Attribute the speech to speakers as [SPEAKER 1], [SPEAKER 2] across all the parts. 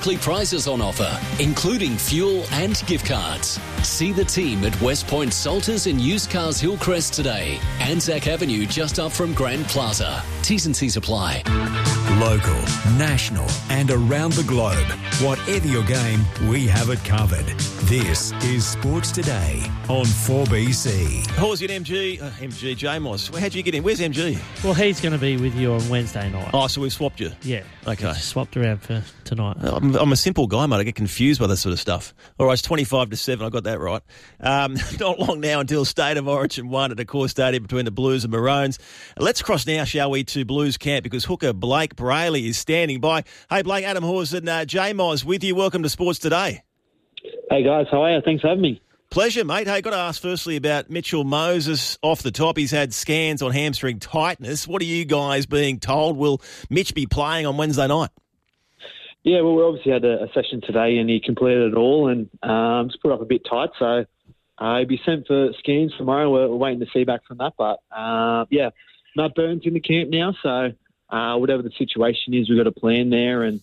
[SPEAKER 1] weekly prizes on offer, including fuel and gift cards. See the team at West Point Salters and Used Cars Hillcrest today. Anzac Avenue just up from Grand Plaza. T's and C's apply.
[SPEAKER 2] Local, national and around the globe. Whatever your game, we have it covered. This is Sports Today on 4BC.
[SPEAKER 3] Horsey and MG J-Moss. How'd you get in? Where's MG?
[SPEAKER 4] Well, he's going to be with you on Wednesday night.
[SPEAKER 3] Oh, so we've swapped you?
[SPEAKER 4] Yeah.
[SPEAKER 3] Okay.
[SPEAKER 4] Swapped around for tonight.
[SPEAKER 3] I'm a simple guy, mate. I get confused by that sort of stuff. All right, it's 25-7. I got that right. Not long now until State of Origin 1 at Accor Stadium between the Blues and Maroons. Let's cross now, shall we, to Blues camp because hooker Blake Brayley is standing by. Hey, Blake, Adam Hawes and J-Moss with you. Welcome to Sports Today.
[SPEAKER 5] Hey, guys. How are you? Thanks for having me.
[SPEAKER 3] Pleasure, mate. Hey, got to ask firstly about Mitchell Moses off the top. He's had scans on hamstring tightness. What are you guys being told? Will Mitch be playing on Wednesday night?
[SPEAKER 5] Yeah, well, we obviously had a session today and he completed it all and just put up a bit tight. So he'll be sent for scans tomorrow. We're waiting to see back from that. But, Matt Burns in the camp now. So whatever the situation is, we've got a plan there. And,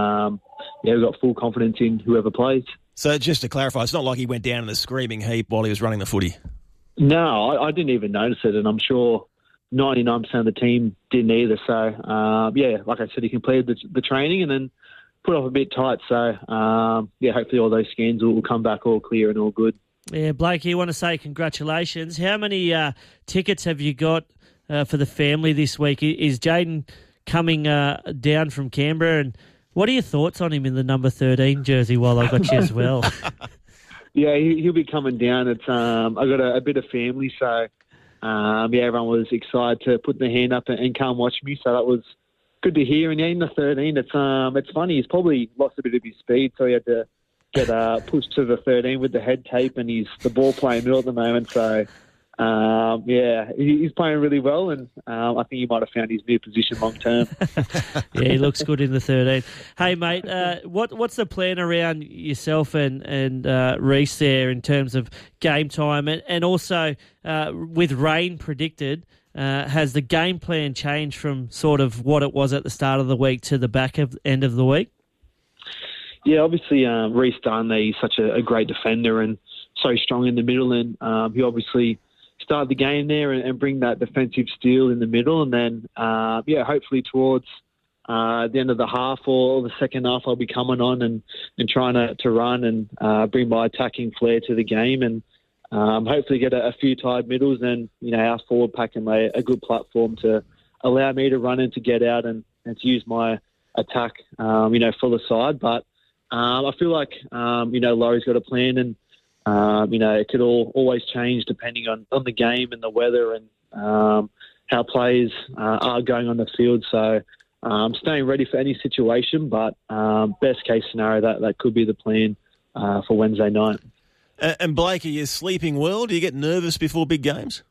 [SPEAKER 5] we've got full confidence in whoever plays.
[SPEAKER 3] So just to clarify, it's not like he went down in a screaming heap while he was running the footy?
[SPEAKER 5] No, I didn't even notice it. And I'm sure 99% of the team didn't either. So, like I said, he completed the training and then put off a bit tight. So, hopefully all those scans will come back all clear and all good.
[SPEAKER 4] Yeah, Blake, you want to say congratulations. How many tickets have you got for the family this week? Is Jaden coming down from Canberra? And what are your thoughts on him in the number 13 jersey while I got you as well?
[SPEAKER 5] Yeah, he'll be coming down. It's I got a bit of family, so everyone was excited to put their hand up and come watch me. So that was good to hear. And in the 13, it's funny. He's probably lost a bit of his speed, so he had to get pushed to the 13 with the head tape, and he's the ball playing middle at the moment. So he's playing really well, and I think he might have found his new position long term.
[SPEAKER 4] Yeah, he looks good in the 13. Hey, mate, what's the plan around yourself and Reece there in terms of game time? And also, with rain predicted, has the game plan changed from sort of what it was at the start of the week to the end of the week?
[SPEAKER 5] Yeah, obviously, Reece Dunn, he's such a great defender and so strong in the middle, and he obviously start the game there and bring that defensive steel in the middle. And then, hopefully towards the end of the half or the second half, I'll be coming on and trying to run and bring my attacking flair to the game and hopefully get a few tired middles. And, our forward pack can lay a good platform to allow me to run and to get out and to use my attack, for the side. But I feel like, Laurie's got a plan and, it could always change depending on the game and the weather and how players are going on the field. So I'm staying ready for any situation, but best case scenario, that could be the plan for Wednesday night.
[SPEAKER 3] And Blake, are you sleeping well? Do you get nervous before big games?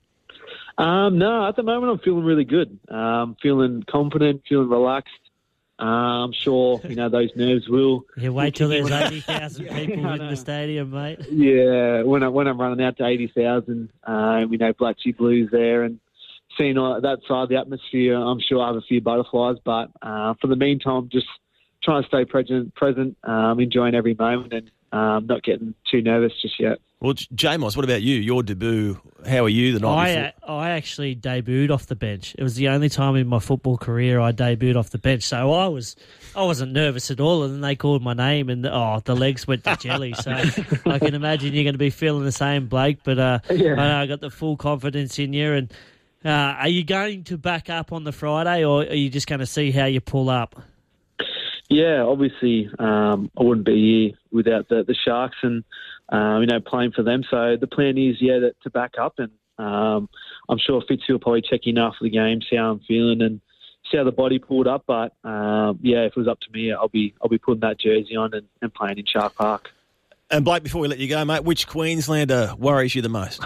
[SPEAKER 5] No, at the moment I'm feeling really good. Feeling confident, feeling relaxed. I'm sure, those nerves will...
[SPEAKER 4] Yeah, wait till there's 80,000 people in the stadium, mate.
[SPEAKER 5] Yeah, when I'm running out to 80,000, Black Sheep Blues there and seeing all that side of the atmosphere, I'm sure I have a few butterflies. But for the meantime, just trying to stay present, enjoying every moment and not getting too nervous just yet.
[SPEAKER 3] Well, J-Moss, what about you? Your debut, how are you the night before?
[SPEAKER 4] I actually debuted off the bench. It was the only time in my football career I debuted off the bench. So I wasn't nervous at all. And then they called my name and, the legs went to jelly. So I can imagine you're going to be feeling the same, Blake. But I know I got the full confidence in you. And are you going to back up on the Friday or are you just going to see how you pull up?
[SPEAKER 5] Yeah, obviously I wouldn't be here without the Sharks and, playing for them. So the plan is, to back up. And I'm sure Fitzy will probably check in after the game, see how I'm feeling and see how the body pulled up. But, if it was up to me, I'll be putting that jersey on and playing in Shark Park.
[SPEAKER 3] And Blake, before we let you go, mate, which Queenslander worries you the most?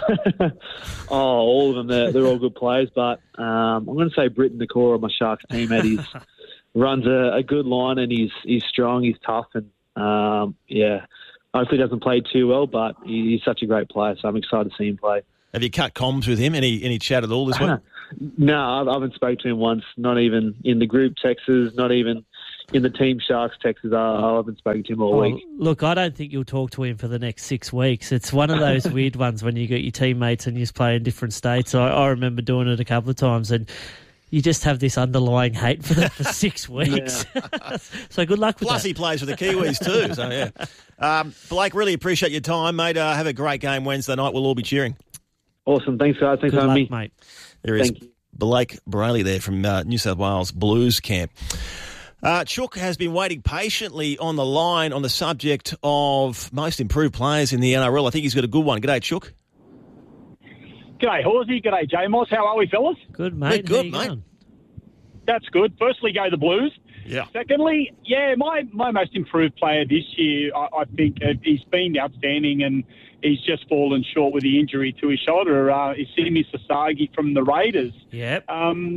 [SPEAKER 5] All of them. They're all good players. But I'm going to say Britton, the core of my Sharks team, Eddie. Runs a good line and he's strong, he's tough and hopefully doesn't play too well, but he's such a great player, so I'm excited to see him play.
[SPEAKER 3] Have you cut comms with him? Any chat at all this week?
[SPEAKER 5] No, I haven't spoken to him once, not even in the group texts, not even in the Team Sharks texts. I haven't spoken to him all week.
[SPEAKER 4] Look, I don't think you'll talk to him for the next 6 weeks. It's one of those weird ones when you got your teammates and you just play in different states. I remember doing it a couple of times, and you just have this underlying hate for them for 6 weeks. So good luck with
[SPEAKER 3] Plus
[SPEAKER 4] that.
[SPEAKER 3] he plays for the Kiwis too. So, yeah. Blake, really appreciate your time, mate. Have a great game Wednesday night. We'll all be cheering.
[SPEAKER 5] Awesome. Thanks, guys. Thanks
[SPEAKER 4] Good
[SPEAKER 5] for
[SPEAKER 4] luck,
[SPEAKER 5] having me.
[SPEAKER 4] mate.
[SPEAKER 3] There is
[SPEAKER 5] Thank you.
[SPEAKER 3] Blake Brayley there from New South Wales Blues camp. Chook has been waiting patiently on the line on the subject of most improved players in the NRL. I think he's got a good one. G'day, Chook.
[SPEAKER 6] G'day, Horsey. G'day, J-Moss. How are we, fellas?
[SPEAKER 4] Good, mate.
[SPEAKER 3] Good,
[SPEAKER 4] How you
[SPEAKER 3] mate.
[SPEAKER 4] going?
[SPEAKER 6] That's good. Firstly, go the Blues.
[SPEAKER 3] Yeah.
[SPEAKER 6] Secondly, my most improved player this year, I think he's been outstanding, and he's just fallen short with the injury to his shoulder. Is Simi Sasagi from the Raiders.
[SPEAKER 4] Yep.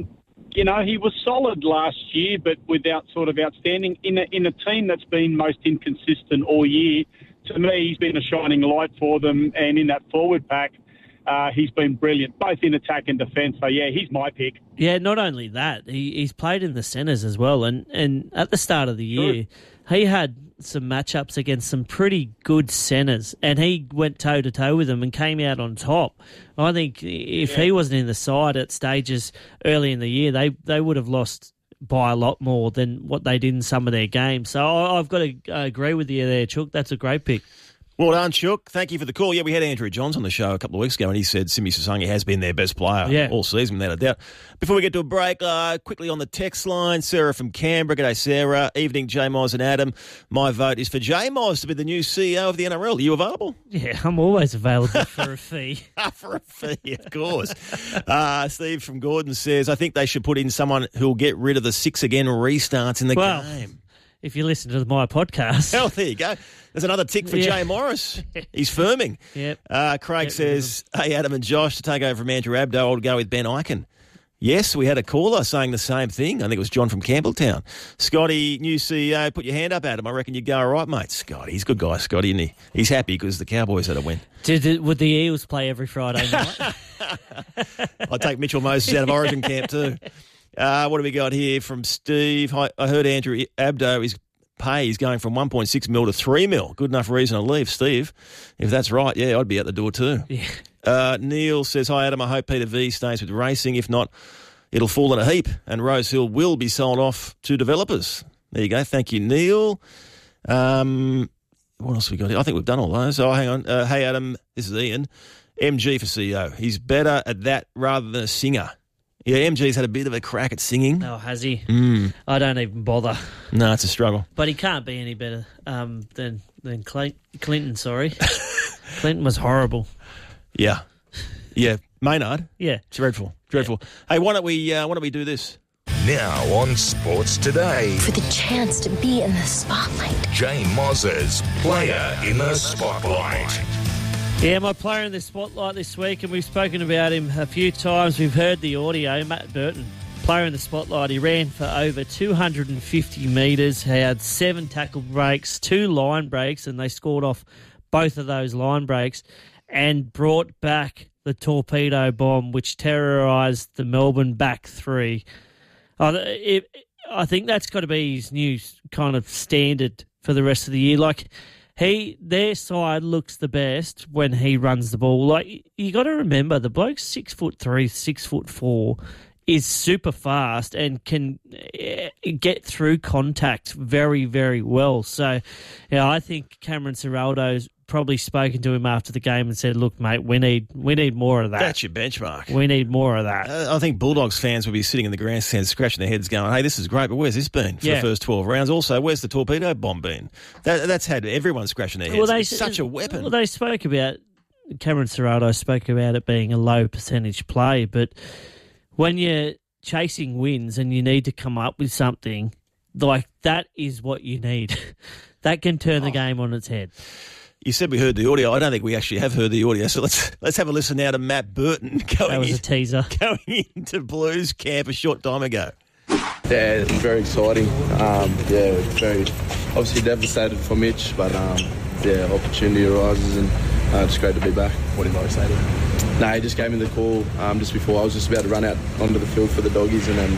[SPEAKER 6] He was solid last year, but without sort of outstanding in a team that's been most inconsistent all year. To me, he's been a shining light for them, and in that forward pack, he's been brilliant, both in attack and defence. So, yeah, he's my pick.
[SPEAKER 4] Yeah, not only that, he's played in the centres as well. And at the start of the year, he had some matchups against some pretty good centres, and he went toe-to-toe with them and came out on top. I think if he wasn't in the side at stages early in the year, they would have lost by a lot more than what they did in some of their games. So I've got to agree with you there, Chook. That's a great pick.
[SPEAKER 3] Well done, Chook. Thank you for the call. Yeah, we had Andrew Johns on the show a couple of weeks ago, and he said Simi Sasagi has been their best player all season, without a doubt. Before we get to a break, quickly on the text line, Sarah from Canberra. G'day, Sarah. Evening, J-Moz and Adam. My vote is for J-Moz to be the new CEO of the NRL. Are you available?
[SPEAKER 4] Yeah, I'm always available for a fee.
[SPEAKER 3] For a fee, of course. Steve from Gordon says, I think they should put in someone who'll get rid of the 6 again restarts in the game.
[SPEAKER 4] If you listen to my podcast.
[SPEAKER 3] Well, there you go. There's another tick for Jay Morris. He's firming.
[SPEAKER 4] Yep.
[SPEAKER 3] Craig says, hey, Adam and Josh, to take over from Andrew Abdo, I'll go with Ben Eichen. Yes, we had a caller saying the same thing. I think it was John from Campbelltown. Scotty, new CEO, put your hand up, Adam. I reckon you'd go all right, mate. Scotty, he's a good guy, Scotty, isn't he? He's happy because the Cowboys had a win.
[SPEAKER 4] Would the Eels play every Friday night?
[SPEAKER 3] I'd take Mitchell Moses out of Origin camp too. What do we got here from Steve? I heard Andrew Abdo, his pay is going from 1.6 mil to 3 mil. Good enough reason to leave, Steve. If that's right, yeah, I'd be out the door too.
[SPEAKER 4] Yeah.
[SPEAKER 3] Neil says, hi, Adam. I hope Peter V stays with racing. If not, it'll fall in a heap and Rose Hill will be sold off to developers. There you go. Thank you, Neil. What else have we got here? I think we've done all those. Oh, hang on. Hey, Adam, this is Ian. MG for CEO. He's better at that rather than a singer. Yeah, MG's had a bit of a crack at singing.
[SPEAKER 4] Oh, has he? I don't even bother.
[SPEAKER 3] No, it's a struggle.
[SPEAKER 4] But he can't be any better than Clinton, sorry. Clinton was horrible.
[SPEAKER 3] Yeah. Maynard?
[SPEAKER 4] Yeah.
[SPEAKER 3] Dreadful. Hey, why don't we do this?
[SPEAKER 7] Now on Sports Today.
[SPEAKER 8] For the chance to be in the spotlight.
[SPEAKER 7] Jay Moz's Player in the Spotlight.
[SPEAKER 4] Yeah, my player in the spotlight this week, and we've spoken about him a few times. We've heard the audio. Matt Burton, player in the spotlight. He ran for over 250 metres. He had 7 tackle breaks, 2 line breaks, and they scored off both of those line breaks and brought back the torpedo bomb, which terrorised the Melbourne back three. I think that's got to be his new kind of standard for the rest of the year. Like, their side looks the best when he runs the ball. Like, you got to remember, the bloke's 6'3", 6'4", is super fast and can get through contact very, very well. So, yeah, I think Cameron Ciraldo's probably spoken to him after the game and said, look, mate, we need more of that.
[SPEAKER 3] That's your benchmark.
[SPEAKER 4] We need more of that.
[SPEAKER 3] I think Bulldogs fans will be sitting in the grandstand scratching their heads going, hey, this is great, but where's this been for the first 12 rounds? Also, where's the torpedo bomb been? That's had everyone scratching their heads. It's such a weapon.
[SPEAKER 4] Well, Cameron Ciraldo spoke about it being a low percentage play, but when you're chasing wins and you need to come up with something, like, that is what you need. That can turn the game on its head.
[SPEAKER 3] You said we heard the audio. I don't think we actually have heard the audio. So let's have a listen now to Matt Burton
[SPEAKER 4] That was a teaser.
[SPEAKER 3] Going into Blues camp a short time ago.
[SPEAKER 9] Yeah, it's very exciting. Very obviously devastated for Mitch, but opportunity arises and it's great to be back.
[SPEAKER 10] What did Mo say to you?
[SPEAKER 9] No, he just gave me the call just before. I was just about to run out onto the field for the doggies, and then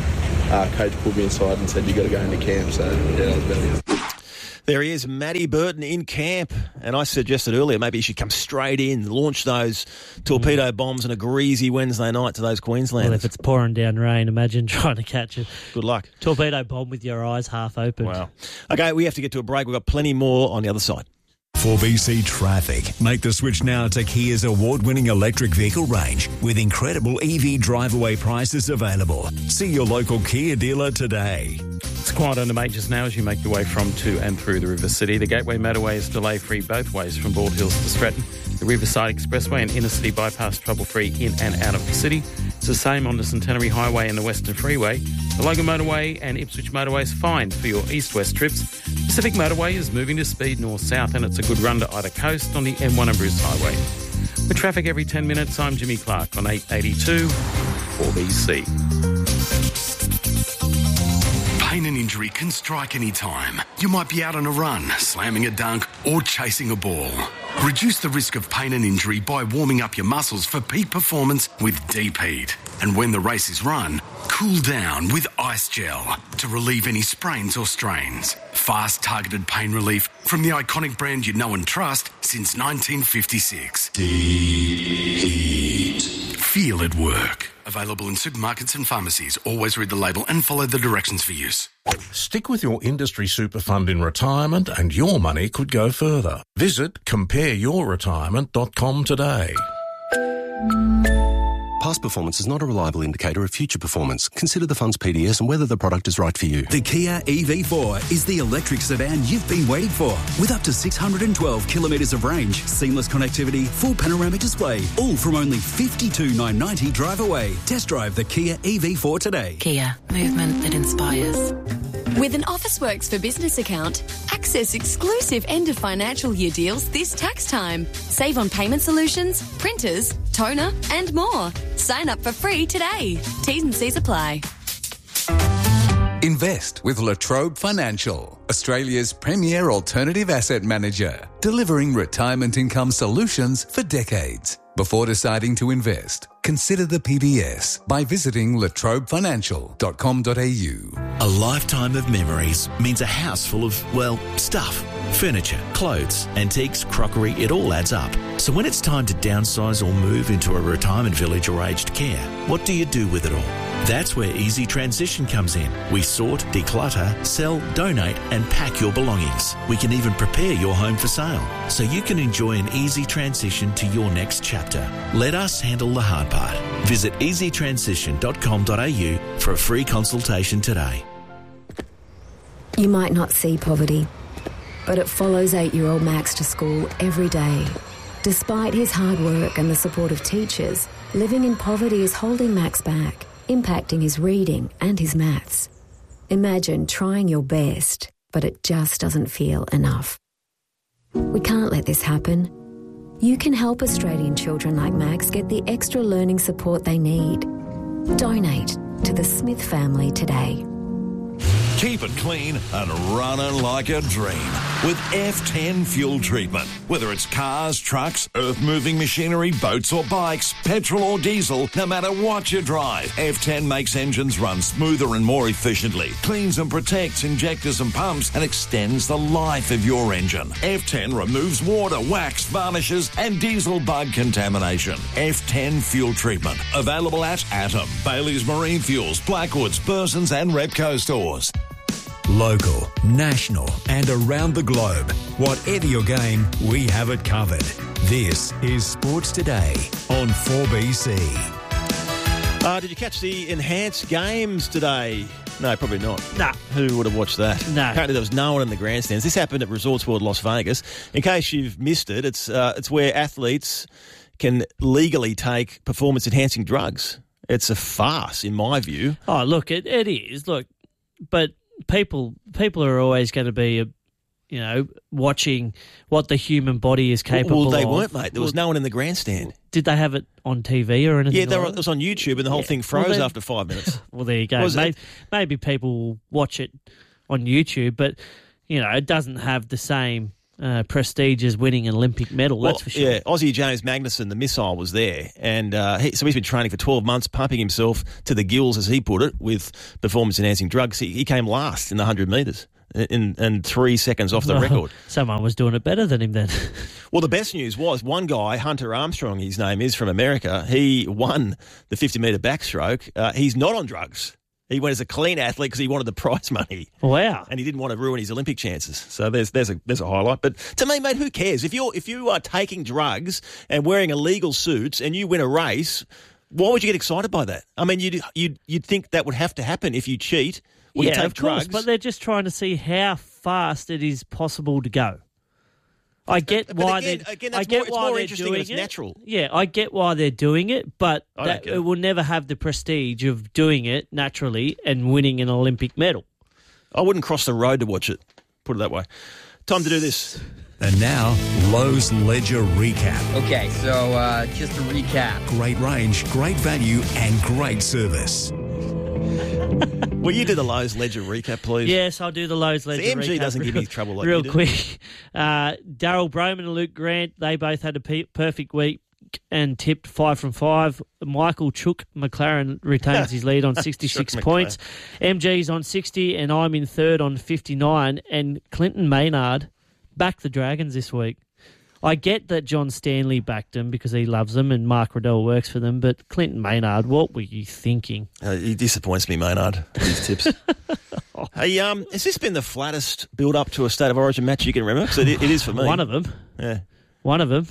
[SPEAKER 9] coach pulled me aside and said, "You got to go into camp." So yeah, that was about it.
[SPEAKER 3] There he is, Matty Burton in camp. And I suggested earlier maybe he should come straight in, launch those torpedo bombs on a greasy Wednesday night to those Queenslanders.
[SPEAKER 4] Well, if it's pouring down rain, imagine trying to catch it.
[SPEAKER 3] Good luck.
[SPEAKER 4] Torpedo bomb with your eyes half open.
[SPEAKER 3] Wow. Okay, we have to get to a break. We've got plenty more on the other side.
[SPEAKER 2] 4BC Traffic. Make the switch now to Kia's award-winning electric vehicle range with incredible EV drive-away prices available. See your local Kia dealer today.
[SPEAKER 10] It's quiet on the majors now as you make your way from, to and through the River City. The Gateway Motorway is delay-free both ways from Bald Hills to Stratton. The Riverside Expressway and Inner City Bypass trouble-free in and out of the city. It's the same on the Centenary Highway and the Western Freeway. The Logan Motorway and Ipswich Motorway is fine for your east-west trips. Pacific Motorway is moving to speed north-south and it's a good run to either coast on the M1 and Bruce Highway. With traffic every 10 minutes, I'm Jimmy Clark on 882 4BC.
[SPEAKER 11] Pain and injury can strike any time. You might be out on a run, slamming a dunk or chasing a ball. Reduce the risk of pain and injury by warming up your muscles for peak performance with Deep Heat. And when the race is run, cool down with Ice Gel to relieve any sprains or strains. Fast, targeted pain relief from the iconic brand you know and trust since 1956. Deep Heat. Feel it work. Available in supermarkets and pharmacies. Always read the label and follow the directions for use.
[SPEAKER 7] Stick with your industry super fund in retirement and your money could go further. Visit compareyourretirement.com today.
[SPEAKER 12] Past performance is not a reliable indicator of future performance. Consider the fund's PDS and whether the product is right for you.
[SPEAKER 13] The Kia EV4 is the electric sedan you've been waiting for. With up to 612 kilometres of range, seamless connectivity, full panoramic display, all from only $52,990 drive away. Test drive the Kia EV4 today.
[SPEAKER 14] Kia, movement that inspires. With an Officeworks for Business account, access exclusive end of financial year deals this tax time. Save on payment solutions, printers, toner and more. Sign up for free today. T's and C's apply.
[SPEAKER 15] Invest with La Trobe Financial, Australia's premier alternative asset manager, delivering retirement income solutions for decades. Before deciding to invest, consider the PBS by visiting latrobefinancial.com.au.
[SPEAKER 16] A lifetime of memories means a house full of, well, stuff. Furniture, clothes, antiques, crockery, it all adds up. So when it's time to downsize or move into a retirement village or aged care, what do you do with it all? That's where Easy Transition comes in. We sort, declutter, sell, donate and pack your belongings. We can even prepare your home for sale so you can enjoy an easy transition to your next chapter. Let us handle the hard part. Visit easytransition.com.au for a free consultation today.
[SPEAKER 17] You might not see poverty, but it follows 8-year-old Max to school every day. Despite his hard work and the support of teachers, living in poverty is holding Max back, impacting his reading and his maths. Imagine trying your best, but it just doesn't feel enough. We can't let this happen. You can help Australian children like Max get the extra learning support they need. Donate to the Smith family today.
[SPEAKER 18] Keep it clean and running like a dream with F10 fuel treatment. Whether it's cars, trucks, earth-moving machinery, boats or bikes, petrol or diesel, no matter what you drive, F10 makes engines run smoother and more efficiently, cleans and protects injectors and pumps, and extends the life of your engine. F10 removes water, wax, varnishes, and diesel bug contamination. F10 fuel treatment. Available at Atom, Bailey's Marine Fuels, Blackwoods, Burson's and Repco stores.
[SPEAKER 2] Local, national and around the globe. Whatever your game, we have it covered. This is Sports Today on 4BC.
[SPEAKER 3] Did you catch the enhanced games today? No, probably not.
[SPEAKER 4] Nah.
[SPEAKER 3] Who would have watched that?
[SPEAKER 4] No.
[SPEAKER 3] Apparently there was no one in the grandstands. This happened at Resorts World Las Vegas. In case you've missed it, it's where athletes can legally take performance-enhancing drugs. It's a farce, in my view.
[SPEAKER 4] Oh, look, it is. Look, but people are always going to be, watching what the human body is capable of.
[SPEAKER 3] Well, they weren't, mate. There was no one in the grandstand.
[SPEAKER 4] Did they have it on TV or anything?
[SPEAKER 3] Yeah, it was on YouTube, and the whole thing froze after 5 minutes.
[SPEAKER 4] Well, there you go. Maybe people will watch it on YouTube, but it doesn't have the same prestige as winning an Olympic medal, that's for sure.
[SPEAKER 3] Yeah, Aussie James Magnussen, the missile, was there. And so he's been training for 12 months, pumping himself to the gills, as he put it, with performance-enhancing drugs. He came last in the 100 metres. In 3 seconds off the record.
[SPEAKER 4] Someone was doing it better than him then.
[SPEAKER 3] Well, the best news was one guy, Hunter Armstrong, his name is, from America, he won the 50-metre backstroke. He's not on drugs. He went as a clean athlete because he wanted the prize money.
[SPEAKER 4] Wow.
[SPEAKER 3] And he didn't want to ruin his Olympic chances. So there's a highlight. But to me, mate, who cares? If you are taking drugs and wearing illegal suits and you win a race, why would you get excited by that? I mean, you'd think that would have to happen if you cheat. Well,
[SPEAKER 4] yeah, of course, but they're just trying to see how fast it is possible to go. I get why
[SPEAKER 3] it's more interesting and it's natural.
[SPEAKER 4] Yeah, I get why they're doing it, but it will never have the prestige of doing it naturally and winning an Olympic medal.
[SPEAKER 3] I wouldn't cross the road to watch it, put it that way. Time to do this.
[SPEAKER 2] And now, Lowe's Ledger Recap.
[SPEAKER 19] Okay, so just to recap.
[SPEAKER 2] Great range, great value, and great service.
[SPEAKER 3] Will you do the Lowe's Ledger recap, please?
[SPEAKER 4] Yes, I'll do the Lowe's Ledger recap.
[SPEAKER 3] MG doesn't give me trouble like
[SPEAKER 4] real
[SPEAKER 3] you do.
[SPEAKER 4] quick. Daryl Broman and Luke Grant, they both had a perfect week and tipped 5 from 5. Michael Chook McLaren retains his lead on 66 points. MG's on 60 and I'm in third on 59. And Clinton Maynard backed the Dragons this week. I get that John Stanley backed them because he loves them and Mark Riddell works for them, but Clinton Maynard, what were you thinking?
[SPEAKER 3] He disappoints me, Maynard, these tips. Hey, has this been the flattest build-up to a State of Origin match you can remember? Because it is for me.
[SPEAKER 4] One of them.
[SPEAKER 3] Yeah.
[SPEAKER 4] One of them.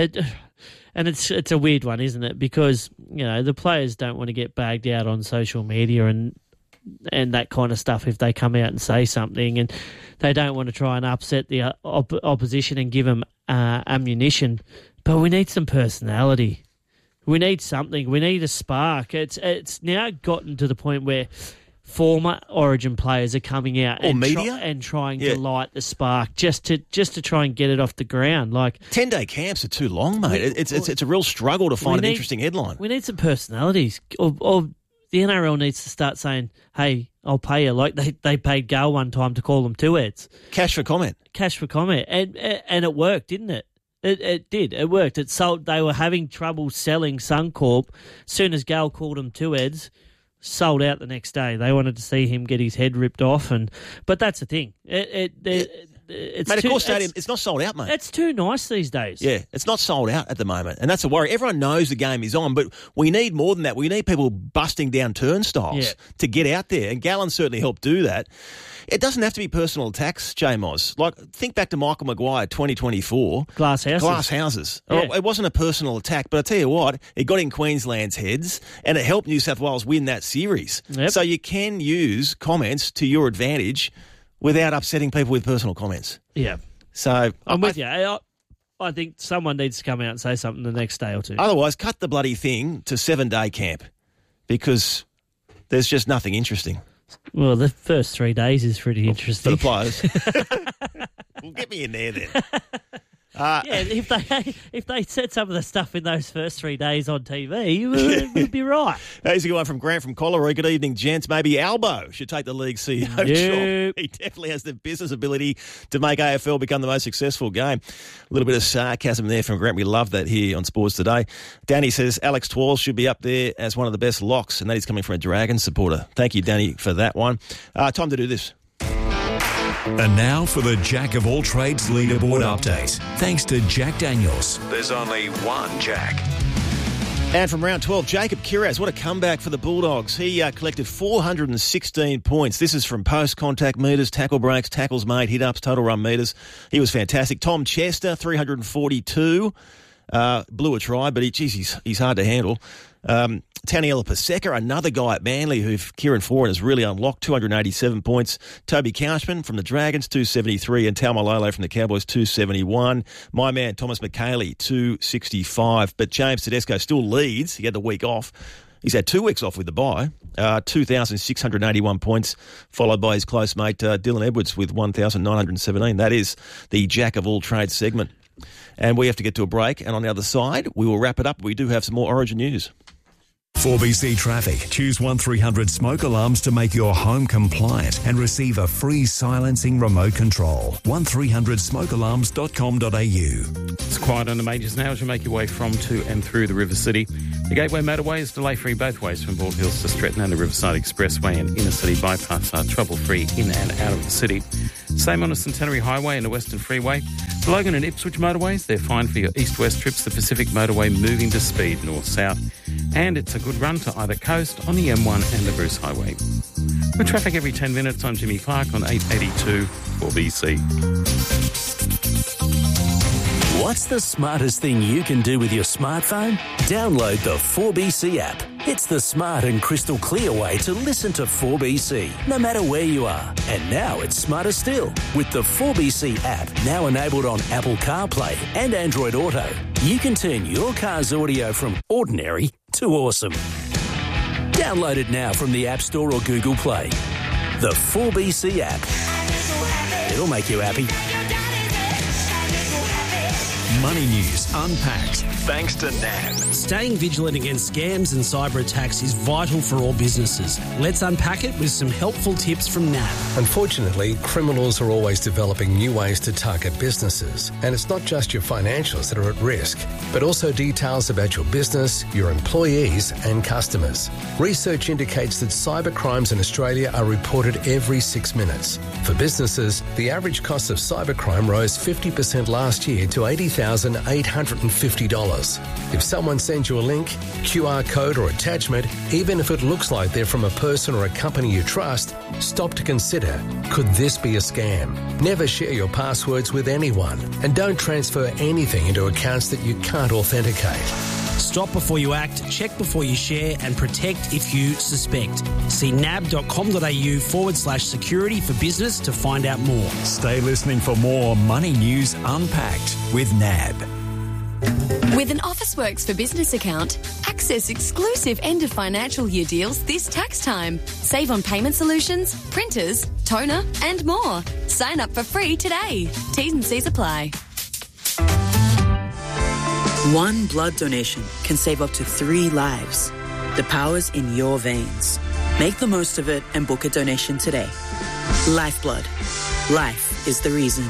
[SPEAKER 4] And it's a weird one, isn't it? Because, the players don't want to get bagged out on social media and that kind of stuff if they come out and say something, and they don't want to try and upset the opposition and give them ammunition. But we need some personality. We need something. We need a spark. It's now gotten to the point where former Origin players are coming out and trying to light the spark just to try and get it off the ground. Like
[SPEAKER 3] 10-day camps are too long, mate. It's a real struggle to find an interesting headline.
[SPEAKER 4] We need some personalities. Or the NRL needs to start saying, "Hey, I'll pay you." Like they paid Gale one time to call them two heads.
[SPEAKER 3] Cash for comment,
[SPEAKER 4] and it worked, didn't it? It did. It worked. It sold. They were having trouble selling Suncorp. Soon as Gale called them two heads, sold out the next day. They wanted to see him get his head ripped off, but that's the thing. It's
[SPEAKER 3] mate, of course, Stadium, it's not sold out, mate.
[SPEAKER 4] It's too nice these days.
[SPEAKER 3] Yeah, it's not sold out at the moment, and that's a worry. Everyone knows the game is on, but we need more than that. We need people busting down turnstiles to get out there, and Gallen certainly helped do that. It doesn't have to be personal attacks, J-Moz. Like, think back to Michael Maguire, 2024.
[SPEAKER 4] Glass
[SPEAKER 3] houses.
[SPEAKER 4] Yeah.
[SPEAKER 3] It wasn't a personal attack, but I tell you what, it got in Queensland's heads, and it helped New South Wales win that series.
[SPEAKER 4] Yep.
[SPEAKER 3] So you can use comments to your advantage without upsetting people with personal comments.
[SPEAKER 4] Yeah.
[SPEAKER 3] So
[SPEAKER 4] I'm with you. I think someone needs to come out and say something the next day or two.
[SPEAKER 3] Otherwise, cut the bloody thing to 7-day camp because there's just nothing interesting.
[SPEAKER 4] Well, the first 3 days is pretty interesting.
[SPEAKER 3] For the players. Well, get me in there then.
[SPEAKER 4] If they said some of the stuff in those first 3 days on TV, it would be right.
[SPEAKER 3] Here's a good one from Grant from Collaroy. Good evening, gents. Maybe Albo should take the league CEO job. He definitely has the business ability to make AFL become the most successful game. A little bit of sarcasm there from Grant. We love that here on Sports Today. Danny says Alex Twal should be up there as one of the best locks, and that is coming from a Dragons supporter. Thank you, Danny, for that one. Time to do this.
[SPEAKER 2] And now for the Jack of all trades leaderboard update. Thanks to Jack Daniels.
[SPEAKER 18] There's only one Jack.
[SPEAKER 3] And from round 12, Jacob Kiraz. What a comeback for the Bulldogs. He collected 416 points. This is from post-contact metres, tackle breaks, tackles made, hit-ups, total run metres. He was fantastic. Tom Chester, 342. Blew a try, but he's hard to handle. Taniela Paseka, another guy at Manly who Kieran Foran has really unlocked, 287 points. Toby Couchman from the Dragons, 273, and Taumalolo from the Cowboys, 271. My man, Thomas McKaylee, 265. But James Tedesco still leads. He had the week off. He's had 2 weeks off with the bye, 2,681 points, followed by his close mate Dylan Edwards with 1,917. That is the Jack of all trades segment. And we have to get to a break, and on the other side, we will wrap it up. We do have some more Origin news.
[SPEAKER 2] 4BC Traffic. Choose 1300 smoke alarms to make your home compliant and receive a free silencing remote control. 1300smokealarms.com.au.
[SPEAKER 10] It's quiet on the majors now as you make your way from, to and through the River City. The Gateway Motorway is delay-free both ways from Bald Hills to Stretton, and the Riverside Expressway and Inner City Bypass are trouble-free in and out of the city. Same on the Centenary Highway and the Western Freeway. The Logan and Ipswich motorways, they're fine for your east-west trips. The Pacific Motorway moving to speed north-south. And it's a good run to either coast on the M1 and the Bruce Highway. With traffic every 10 minutes, I'm Jimmy Clark on 882 4BC.
[SPEAKER 20] What's the smartest thing you can do with your smartphone? Download the 4BC app. It's the smart and crystal clear way to listen to 4BC, no matter where you are. And now it's smarter still. With the 4BC app, now enabled on Apple CarPlay and Android Auto, you can turn your car's audio from ordinary to awesome. Download it now from the App Store or Google Play. The 4BC app. It'll make you happy.
[SPEAKER 2] Money News Unpacked, thanks to NAB.
[SPEAKER 21] Staying vigilant against scams and cyber attacks is vital for all businesses. Let's unpack it with some helpful tips from NAB.
[SPEAKER 22] Unfortunately, criminals are always developing new ways to target businesses. And it's not just your financials that are at risk, but also details about your business, your employees and customers. Research indicates that cyber crimes in Australia are reported every 6 minutes. For businesses, the average cost of cybercrime rose 50% last year to $80,850. If someone sends you a link, QR code or attachment, even if it looks like they're from a person or a company you trust, stop to consider, could this be a scam? Never share your passwords with anyone and don't transfer anything into accounts that you can't authenticate.
[SPEAKER 21] Stop before you act, check before you share and protect if you suspect. See nab.com.au/security for business to find out more.
[SPEAKER 2] Stay listening for more Money News Unpacked with NAB.
[SPEAKER 14] With an Officeworks for Business account, access exclusive end of financial year deals this tax time. Save on payment solutions, printers, toner and more. Sign up for free today. T's and C's apply.
[SPEAKER 23] One blood donation can save up to 3 lives. The power's in your veins. Make the most of it and book a donation today. Lifeblood. Life is the reason.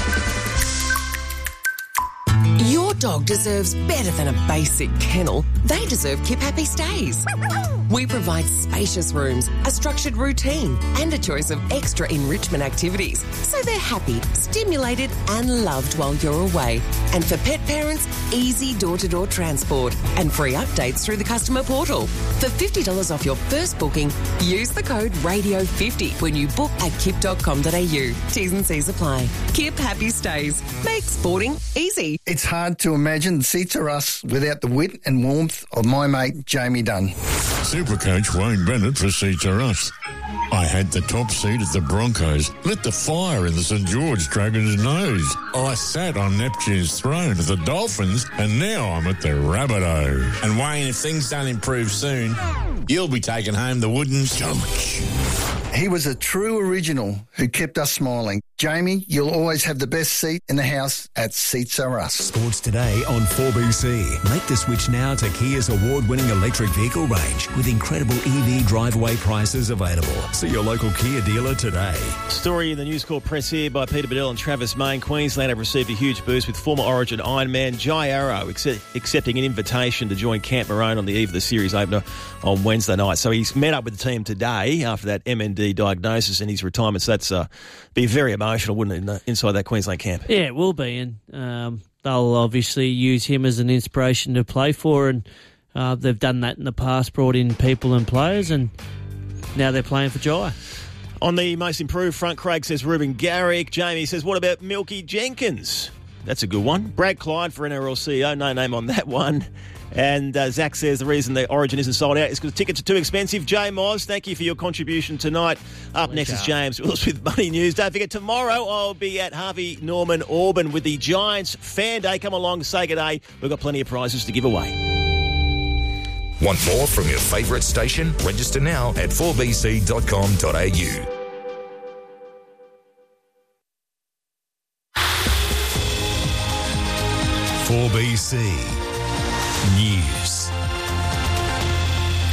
[SPEAKER 24] Your dog deserves better than a basic kennel. They deserve Kip Happy Stays. We provide spacious rooms, a structured routine, and a choice of extra enrichment activities, so they're happy, stimulated, and loved while you're away. And for pet parents, easy door-to-door transport and free updates through the customer portal. For $50 off your first booking, use the code RADIO50 when you book at kip.com.au. T's and C's apply. Kip Happy Stays. Make sporting easy.
[SPEAKER 25] It's hard to imagine Seats Are Us without the wit and warmth of my mate Jamie Dunn.
[SPEAKER 26] Supercoach Wayne Bennett for Seats Are Us. I had the top seat at the Broncos, lit the fire in the St George Dragons' nose. I sat on Neptune's throne at the Dolphins, and now I'm at the Rabbitoh.
[SPEAKER 27] And Wayne, if things don't improve soon, you'll be taking home the wooden stomach.
[SPEAKER 25] He was a true original who kept us smiling. Jamie, you'll always have the best seat in the house at Seats Are Us.
[SPEAKER 2] Sports today on 4BC. Make the switch now to Kia's award-winning electric vehicle range with incredible EV drive-away prices available. See your local Kia dealer today.
[SPEAKER 3] Story in the News Corp press here by Peter Bedell and Travis Main. Queensland have received a huge boost with former Origin Ironman Jai Arrow accepting an invitation to join Camp Maroon on the eve of the series opener on Wednesday night. So he's met up with the team today after that MND diagnosis and his retirement. So that's be very emotional, wouldn't it, inside that Queensland camp?
[SPEAKER 4] Yeah, it will be, and they'll obviously use him as an inspiration to play for, and they've done that in the past, brought in people and players, and now they're playing for Jai.
[SPEAKER 3] On the most improved front, Craig says Ruben Garrick. Jamie says, what about Milky Jenkins? That's a good one. Brad Clyde for NRL CEO, no name on that one. And Zach says the reason the Origin isn't sold out is because tickets are too expensive. Jay Moz, thank you for your contribution tonight. Up next is James Willis with Money News. Don't forget, tomorrow I'll be at Harvey Norman Auburn with the Giants Fan Day. Come along, say good day. We've got plenty of prizes to give away.
[SPEAKER 28] Want more from your favourite station? Register now at 4bc.com.au.
[SPEAKER 2] For BC News.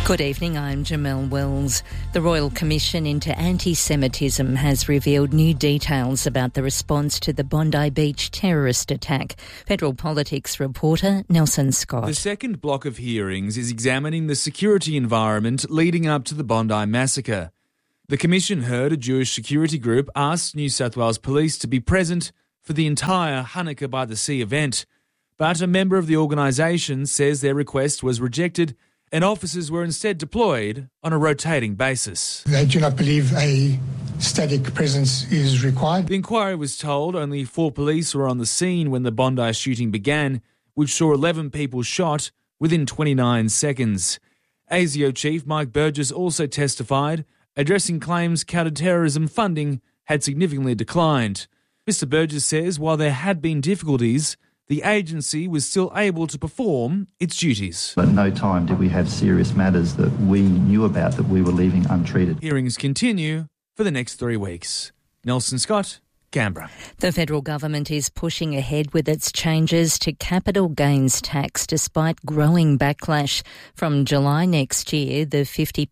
[SPEAKER 1] Good evening, I'm Jamelle Wells. The Royal Commission into Anti-Semitism has revealed new details about the response to the Bondi Beach terrorist attack. Federal Politics reporter Nelson Scott.
[SPEAKER 5] The second block of hearings is examining the security environment leading up to the Bondi massacre. The Commission heard a Jewish security group ask New South Wales Police to be present for the entire Hanukkah by the Sea event, but a member of the organisation says their request was rejected and officers were instead deployed on a rotating basis.
[SPEAKER 6] They do not believe a static presence is required.
[SPEAKER 5] The inquiry was told only 4 police were on the scene when the Bondi shooting began, which saw 11 people shot within 29 seconds. ASIO Chief Mike Burgess also testified, addressing claims counter-terrorism funding had significantly declined. Mr Burgess says while there had been difficulties, the agency was still able to perform its duties.
[SPEAKER 7] At no time did we have serious matters that we knew about that we were leaving untreated.
[SPEAKER 5] Hearings continue for the next 3 weeks. Nelson Scott, Canberra.
[SPEAKER 1] The federal government is pushing ahead with its changes to capital gains tax despite growing backlash. From July next year, the 50%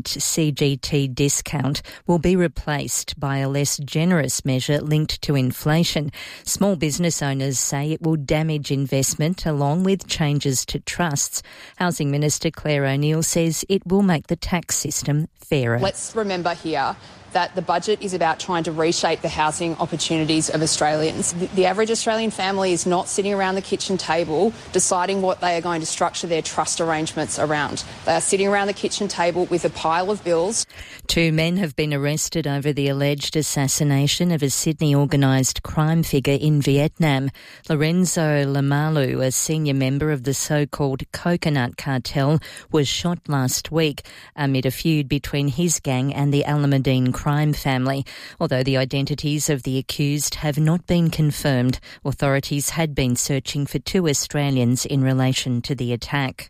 [SPEAKER 1] CGT discount will be replaced by a less generous measure linked to inflation. Small business owners say it will damage investment along with changes to trusts. Housing Minister Claire O'Neil says it will make the tax system fairer.
[SPEAKER 8] Let's remember here that the budget is about trying to reshape the housing opportunities of Australians. The average Australian family is not sitting around the kitchen table deciding what they are going to structure their trust arrangements around. They are sitting around the kitchen table with a pile of bills.
[SPEAKER 1] 2 men have been arrested over the alleged assassination of a Sydney organised crime figure in Vietnam. Lorenzo Lamalu, a senior member of the so-called Coconut Cartel, was shot last week amid a feud between his gang and the Alameddine crime family. Although the identities of the accused have not been confirmed, authorities had been searching for 2 Australians in relation to the attack.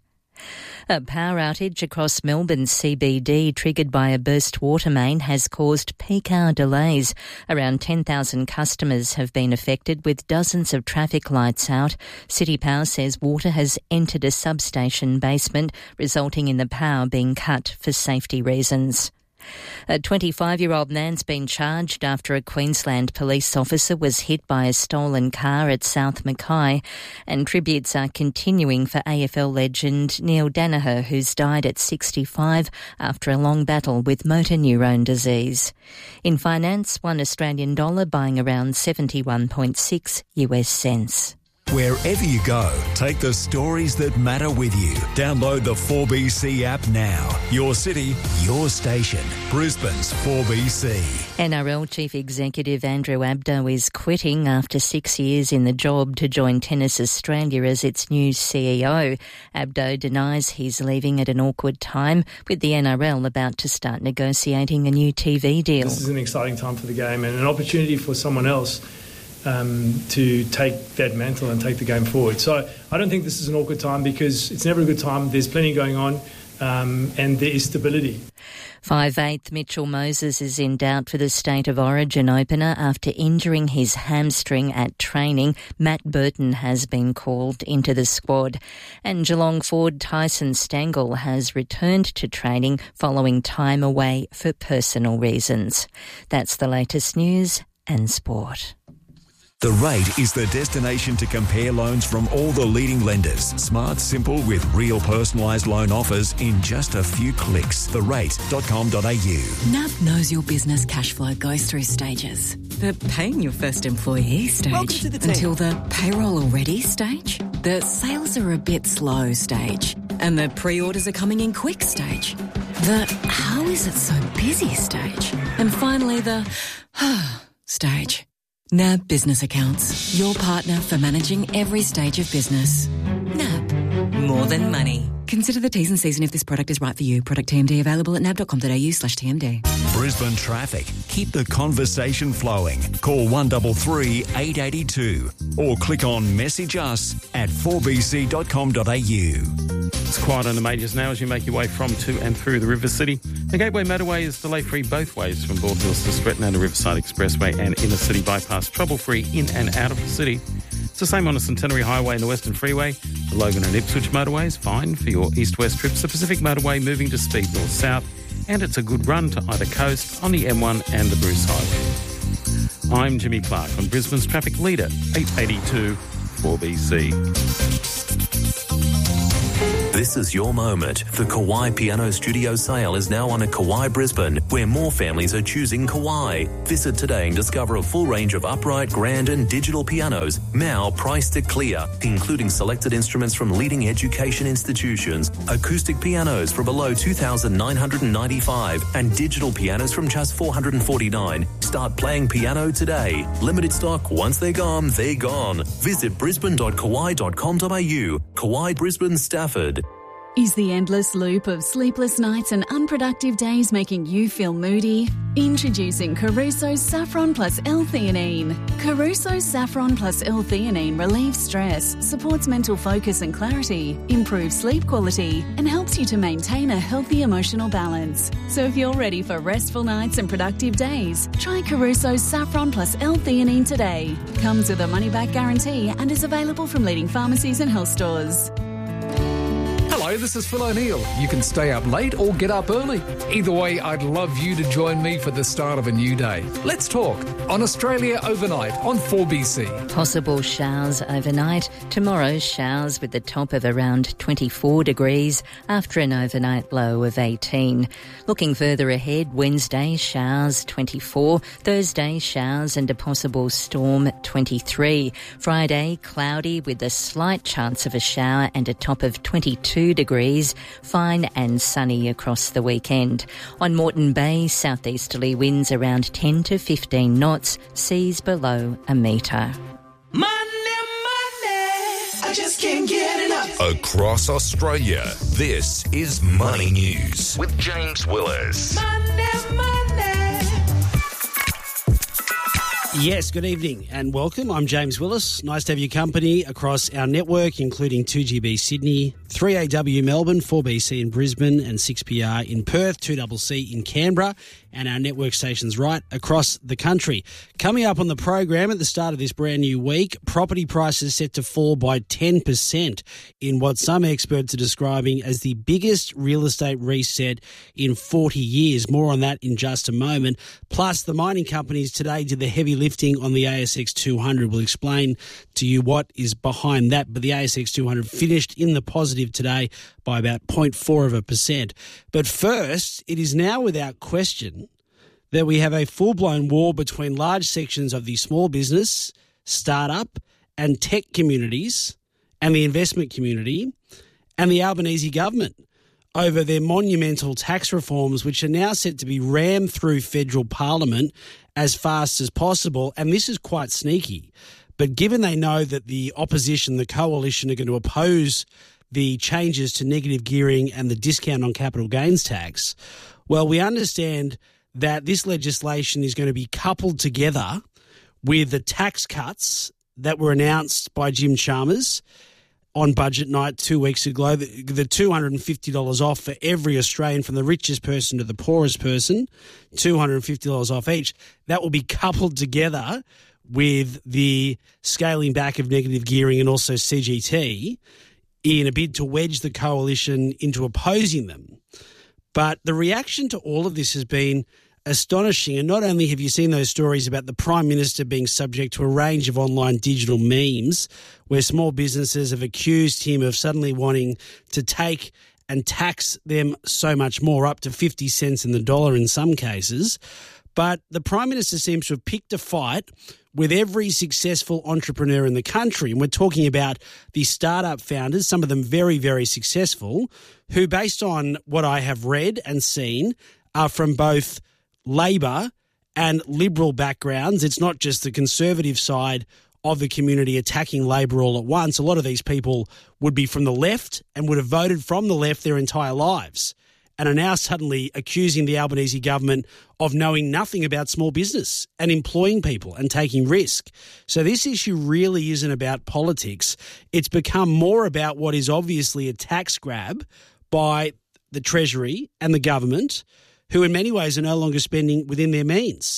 [SPEAKER 1] A power outage across Melbourne's CBD triggered by a burst water main has caused peak hour delays. Around 10,000 customers have been affected with dozens of traffic lights out. City Power says water has entered a substation basement, resulting in the power being cut for safety reasons. A 25-year-old man's been charged after a Queensland police officer was hit by a stolen car at South Mackay, and tributes are continuing for AFL legend Neil Danaher, who's died at 65 after a long battle with motor neurone disease. In finance, $1 Australian buying around 71.6 US cents.
[SPEAKER 2] Wherever you go, take the stories that matter with you. Download the 4BC app now. Your city, your station. Brisbane's 4BC.
[SPEAKER 1] NRL Chief Executive Andrew Abdo is quitting after 6 years in the job to join Tennis Australia as its new CEO. Abdo denies he's leaving at an awkward time, with the NRL about to start negotiating a new TV deal.
[SPEAKER 9] This is an exciting time for the game and an opportunity for someone else to take that mantle and take the game forward. So I don't think this is an awkward time because it's never a good time. There's plenty going on and there is stability.
[SPEAKER 1] 5'8" Mitchell Moses is in doubt for the State of Origin opener after injuring his hamstring at training. Matt Burton has been called into the squad. And Geelong forward Tyson Stengel has returned to training following time away for personal reasons. That's the latest news and sport.
[SPEAKER 2] The Rate is the destination to compare loans from all the leading lenders. Smart, simple, with real personalised loan offers in just a few clicks. therate.com.au.
[SPEAKER 11] NAB knows your business cash flow goes through stages. The paying your first employee stage, until the payroll already stage, the sales are a bit slow stage, and the pre-orders are coming in quick stage, the how is it so busy stage, and finally the stage. NAB Business Accounts, your partner for managing every stage of business. NAB, more than money. Consider the T's and C's and if this product is right for you. Product TMD available at nab.com.au/TMD.
[SPEAKER 2] Brisbane Traffic. Keep the conversation flowing. Call 133 882 or click on message us at 4bc.com.au.
[SPEAKER 10] It's quiet on the majors now as you make your way from, to and through the River City. The Gateway Motorway is delay-free both ways from Bald Hills to Stretton and the Riverside Expressway and Inner City Bypass, trouble-free in and out of the city. It's the same on the Centenary Highway and the Western Freeway. The Logan and Ipswich motorway is fine for your east-west trips. The Pacific motorway moving to speed north-south, and it's a good run to either coast on the M1 and the Bruce Highway. I'm Jimmy Clark on Brisbane's traffic leader, 882 4BC.
[SPEAKER 2] This is your moment. The Kauai Piano Studio sale is now on at Kauai Brisbane, where more families are choosing Kauai. Visit today and discover a full range of upright, grand and digital pianos, now priced at clear, including selected instruments from leading education institutions, acoustic pianos for below $2,995 and digital pianos from just $449. Start playing piano today. Limited stock. Once they're gone, they're gone. Visit brisbane.kauai.com.au. Kauai Brisbane Stafford.
[SPEAKER 12] Is the endless loop of sleepless nights and unproductive days making you feel moody? Introducing Caruso's Saffron Plus L-theanine. Caruso's Saffron Plus L-theanine relieves stress, supports mental focus and clarity, improves sleep quality, and helps you to maintain a healthy emotional balance. So if you're ready for restful nights and productive days, try Caruso's Saffron Plus L-theanine today. Comes with a money-back guarantee and is available from leading pharmacies and health stores.
[SPEAKER 13] Hello, this is Phil O'Neill. You can stay up late or get up early. Either way, I'd love you to join me for the start of a new day. Let's talk on Australia Overnight on 4BC.
[SPEAKER 1] Possible showers overnight. Tomorrow, showers with the top of around 24 degrees after an overnight low of 18. Looking further ahead, Wednesday, showers 24. Thursday, showers and a possible storm 23. Friday, cloudy with a slight chance of a shower and a top of 22 degrees, fine and sunny across the weekend. On Moreton Bay, southeasterly winds around 10 to 15 knots, seas below a metre.
[SPEAKER 15] I just can't get enough.
[SPEAKER 28] Across Australia, this is Money News with James Willis.
[SPEAKER 21] Yes, good evening and welcome. I'm James Willis. Nice to have your company across our network, including 2GB Sydney, 3AW Melbourne, 4BC in Brisbane and 6PR in Perth, 2CC in Canberra, and our network stations right across the country. Coming up on the program at the start of this brand new week, property prices set to fall by 10% in what some experts are describing as the biggest real estate reset in 40 years. More on that in just a moment. Plus, the mining companies today did the heavy lifting on the ASX 200. We'll explain to you what is behind that, but the ASX 200 finished in the positive today by about 0.4%. But first, it is now without question that we have a full-blown war between large sections of the small business, startup and tech communities and the investment community and the Albanese government over their monumental tax reforms, which are now set to be rammed through federal parliament as fast as possible. And this is quite sneaky. But given they know that the opposition, the coalition, are going to oppose the changes to negative gearing and the discount on capital gains tax, well, we understand that this legislation is going to be coupled together with the tax cuts that were announced by Jim Chalmers on budget night 2 weeks ago, the $250 off for every Australian, from the richest person to the poorest person, $250 off each. That will be coupled together with the scaling back of negative gearing and also CGT in a bid to wedge the coalition into opposing them. But the reaction to all of this has been astonishing. And not only have you seen those stories about the Prime Minister being subject to a range of online digital memes where small businesses have accused him of suddenly wanting to take and tax them so much more, up to 50 cents in the dollar in some cases. But the Prime Minister seems to have picked a fight with every successful entrepreneur in the country. And we're talking about the startup founders, some of them very, very successful, who, based on what I have read and seen, are from both Labor and Liberal backgrounds. It's not just the Conservative side of the community attacking Labor all at once. A lot of these people would be from the left and would have voted from the left their entire lives, and are now suddenly accusing the Albanese government of knowing nothing about small business and employing people and taking risk. So this issue really isn't about politics. It's become more about what is obviously a tax grab by the Treasury and the government, who in many ways are no longer spending within their means.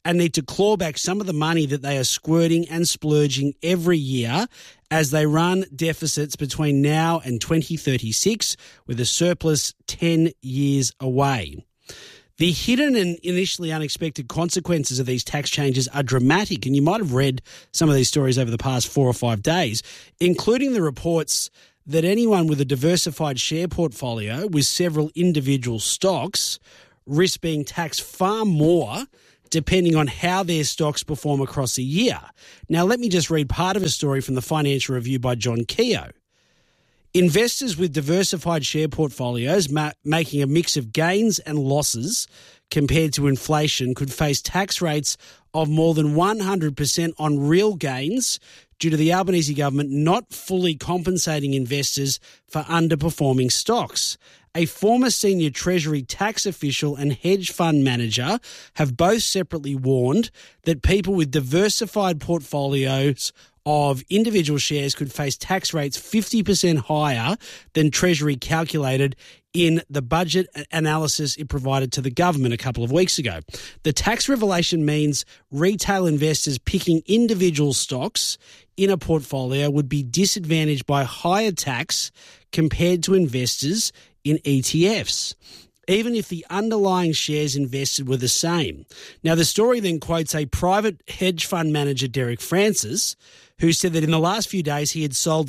[SPEAKER 21] and need to claw back some of the money that they are squirting and splurging every year as they run deficits between now and 2036, with a surplus 10 years away. The hidden and initially unexpected consequences of these tax changes are dramatic, and you might have read some of these stories over the past 4 or 5 days, including the reports that anyone with a diversified share portfolio with several individual stocks risk being taxed far more depending on how their stocks perform across a year. Now, let me just read part of a story from the Financial Review by John Keogh. Investors with diversified share portfolios making a mix of gains and losses compared to inflation could face tax rates of more than 100% on real gains due to the Albanese government not fully compensating investors for underperforming stocks. A former senior Treasury tax official and hedge fund manager have both separately warned that people with diversified portfolios of individual shares could face tax rates 50% higher than Treasury calculated in the budget analysis it provided to the government a couple of weeks ago. The tax revelation means retail investors picking individual stocks in a portfolio would be disadvantaged by higher tax compared to investors in ETFs, even if the underlying shares invested were the same. Now, the story then quotes a private hedge fund manager, Derek Francis, who said that in the last few days he had sold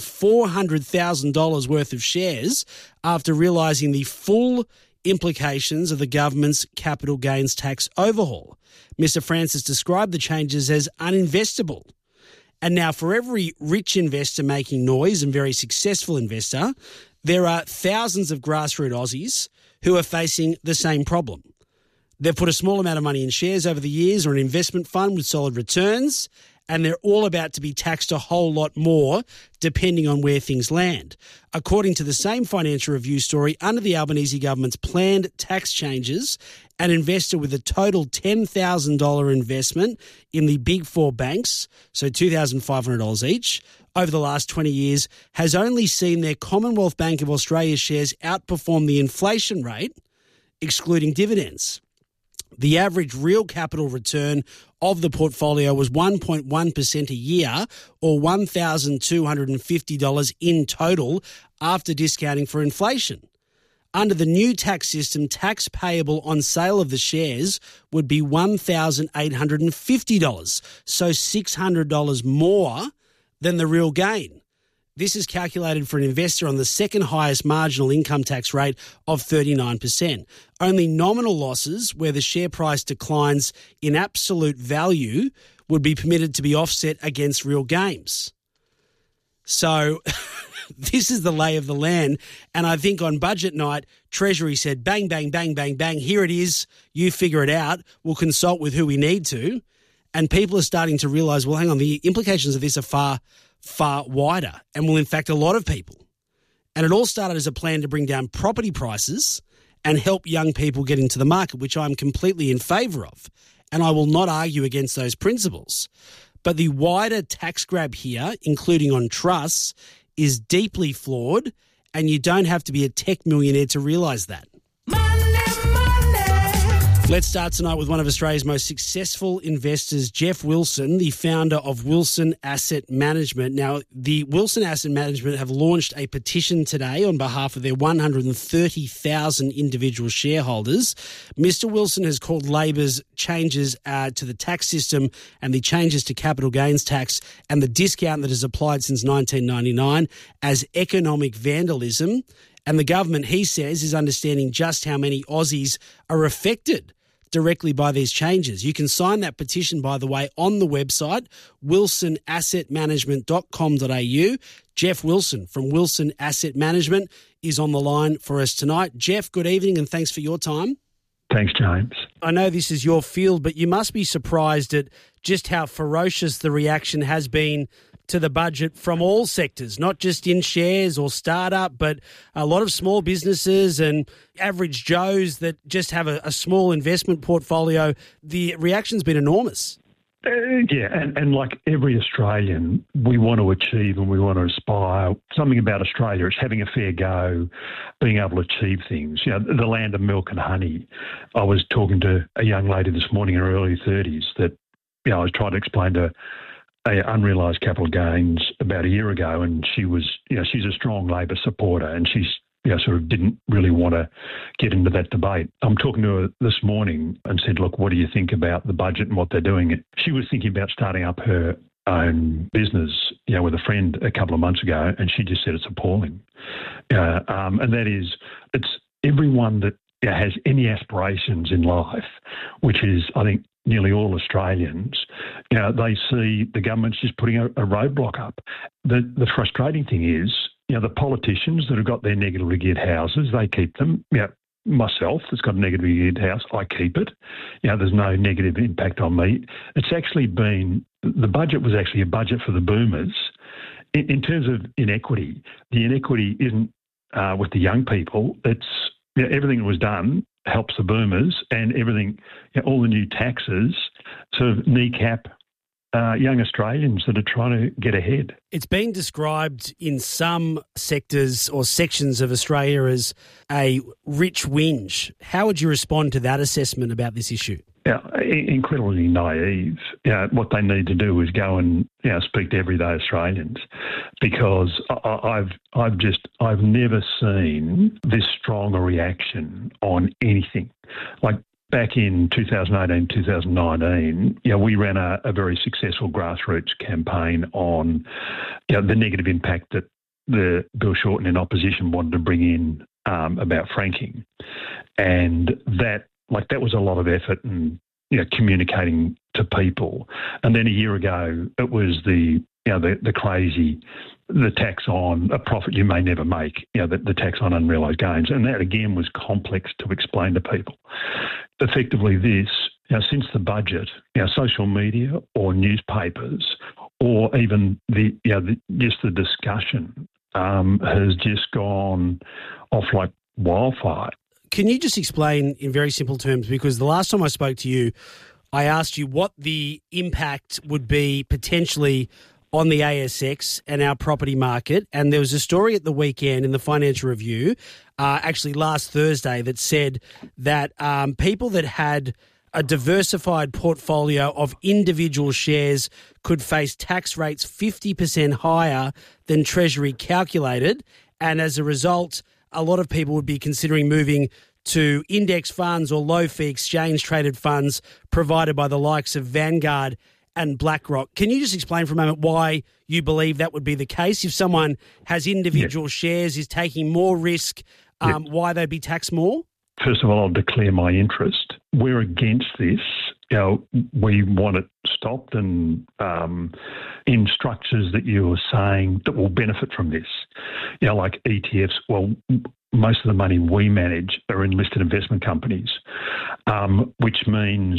[SPEAKER 21] $400,000 worth of shares after realising the full implications of the government's capital gains tax overhaul. Mr. Francis described the changes as uninvestable. And now for every rich investor making noise and very successful investor, there are thousands of grassroots Aussies who are facing the same problem. They've put a small amount of money in shares over the years or an investment fund with solid returns, and they're all about to be taxed a whole lot more depending on where things land. According to the same Financial Review story, under the Albanese government's planned tax changes, an investor with a total $10,000 investment in the big four banks, so $2,500 each, over the last 20 years, has only seen their Commonwealth Bank of Australia shares outperform the inflation rate, excluding dividends. The average real capital return of the portfolio was 1.1% a year, or $1,250 in total after discounting for inflation. Under the new tax system, tax payable on sale of the shares would be $1,850, so $600 more than the real gain. This is calculated for an investor on the second highest marginal income tax rate of 39%. Only nominal losses, where the share price declines in absolute value, would be permitted to be offset against real gains. So this is the lay of the land. And I think on budget night, Treasury said, bang, bang, bang, bang, bang, here it is. You figure it out. We'll consult with who we need to. And people are starting to realise, well, hang on, the implications of this are far wider and will impact a lot of people. And it all started as a plan to bring down property prices and help young people get into the market, which I'm completely in favour of. And I will not argue against those principles. But the wider tax grab here, including on trusts, is deeply flawed, and you don't have to be a tech millionaire to realise that. Let's start tonight with one of Australia's most successful investors, Jeff Wilson, the founder of Wilson Asset Management. Now, the Wilson Asset Management have launched a petition today on behalf of their 130,000 individual shareholders. Mr. Wilson has called Labor's changes to the tax system and the changes to capital gains tax and the discount that is applied since 1999 as economic vandalism. And the government, he says, is understanding just how many Aussies are affected directly by these changes. You can sign that petition, by the way, on the website, wilsonassetmanagement.com.au. Jeff Wilson from Wilson Asset Management is on the line for us tonight. Jeff, good evening and thanks for your time.
[SPEAKER 14] Thanks, James.
[SPEAKER 21] I know this is your field, but you must be surprised at just how ferocious the reaction has been to the budget from all sectors, not just in shares or startup, but a lot of small businesses and average Joes that just have a small investment portfolio. The reaction's been enormous.
[SPEAKER 14] Yeah, and like every Australian, we want to achieve and we want to aspire. Something about Australia is having a fair go, being able to achieve things. You know, the land of milk and honey. I was talking to a young lady this morning in her early 30s that, you know, I was trying to explain to unrealised capital gains about a year ago, and she was, you know, she's a strong Labor supporter, and she's, you know, sort of didn't really want to get into that debate. I'm talking to her this morning and said, look, what do you think about the budget and what they're doing? She was thinking about starting up her own business, you know, with a friend a couple of months ago, and she just said it's appalling. And that is, it's everyone that has any aspirations in life, which is, I think, nearly all Australians, you know, they see the government's just putting a roadblock up. The frustrating thing is, you know, the politicians that have got their negatively geared houses, they keep them. You know, myself that's got a negatively geared house, I keep it. You know, there's no negative impact on me. It's actually been, the budget was actually a budget for the boomers. In terms of inequity, the inequity isn't with the young people. It's, you know, everything that was done helps the boomers, and everything, you know, all the new taxes sort of kneecap young Australians that are trying to get ahead.
[SPEAKER 21] It's been described in some sectors or sections of Australia as a rich whinge. How would you respond to that assessment about this issue?
[SPEAKER 14] Yeah, incredibly naive. You know, what they need to do is go and, you know, speak to everyday Australians, because I've never seen this strong a reaction on anything. Like, back in 2018, 2019, you know, we ran a very successful grassroots campaign on, you know, the negative impact that the Bill Shorten in opposition wanted to bring in about franking. And that was a lot of effort and, you know, communicating to people. And then a year ago, it was the tax on a profit you may never make, you know, the tax on unrealised gains. And that, again, was complex to explain to people. Effectively, this, you know, since the budget, you know, social media or newspapers or even just the discussion has just gone off like wildfire.
[SPEAKER 21] Can you just explain in very simple terms, because the last time I spoke to you, I asked you what the impact would be potentially on the ASX and our property market, and there was a story at the weekend in the Financial Review, actually last Thursday, that said that people that had a diversified portfolio of individual shares could face tax rates 50% higher than Treasury calculated, and as a result, a lot of people would be considering moving to index funds or low-fee exchange-traded funds provided by the likes of Vanguard and BlackRock. Can you just explain for a moment why you believe that would be the case? If someone has individual shares, is taking more risk, why they'd be taxed more?
[SPEAKER 14] First of all, I'll declare my interest. We're against this. You know, we want it stopped, and in structures that you were saying that will benefit from this. You know, like ETFs, well, most of the money we manage are in listed investment companies, which means